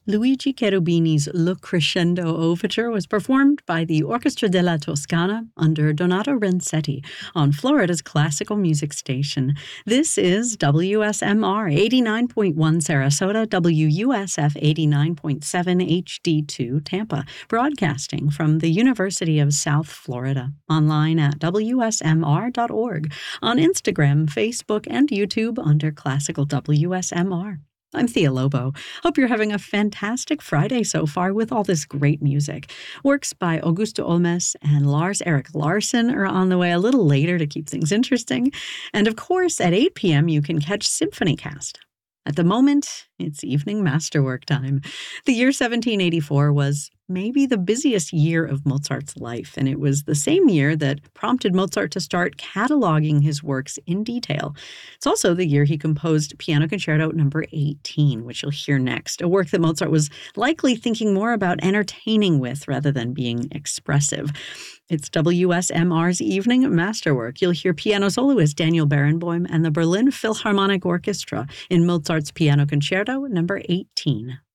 Luigi Cherubini's Le Crescendo Overture was performed by the Orchestra della Toscana under Donato Renzetti on Florida's classical music station. This is WSMR 89.1 Sarasota, WUSF 89.7 HD2 Tampa, broadcasting from the University of South Florida, online at WSMR.org, on Instagram, Facebook, and YouTube under Classical WSMR. I'm Thea Lobo. Hope you're having a fantastic Friday so far with all this great music. Works by Augusto Olmes and Lars Erik Larsson are on the way a little later to keep things interesting. And of course, at 8 p.m., you can catch SymphonyCast. At the moment, it's evening masterwork time. The year 1784 was maybe the busiest year of Mozart's life, and it was the same year that prompted Mozart to start cataloging his works in detail. It's also the year he composed Piano Concerto number 18, which you'll hear next, a work that Mozart was likely thinking more about entertaining with rather than being expressive. It's WSMR's Evening Masterwork. You'll hear piano soloist Daniel Barenboim and the Berlin Philharmonic Orchestra in Mozart's Piano Concerto number 18.